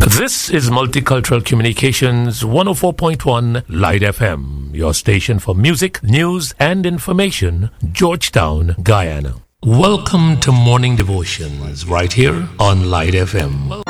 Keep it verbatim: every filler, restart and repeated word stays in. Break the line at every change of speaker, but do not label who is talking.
This is Multicultural Communications one oh four point one Light F M, your station for music, news and information, Georgetown, Guyana. Welcome to Morning Devotions right here on Light F M.